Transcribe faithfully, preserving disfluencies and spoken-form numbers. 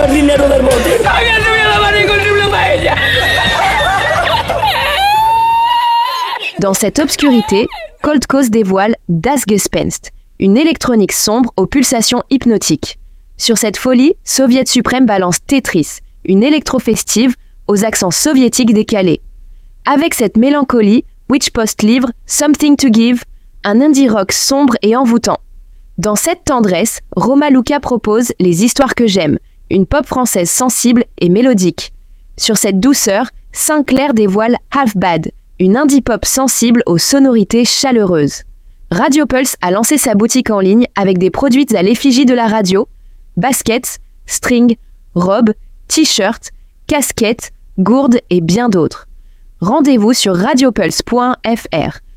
el dinero del bote. Dans cette obscurité, Cold Cause dévoile Das Gespenst, une électronique sombre aux pulsations hypnotiques. Sur cette folie, Soviet Suprême balance Tetris, une électro-festive aux accents soviétiques décalés. Avec cette mélancolie, Witchpost livre Something to Give, un indie rock sombre et envoûtant. Dans cette tendresse, Roma Luca propose Les Histoires que j'aime, une pop française sensible et mélodique. Sur cette douceur, Sinclair dévoile Half Bad, une indie pop sensible aux sonorités chaleureuses. Radio Pulse a lancé sa boutique en ligne avec des produits à l'effigie de la radio, baskets, strings, robes, t-shirts, casquettes, gourdes et bien d'autres. Rendez-vous sur radiopulse point f r.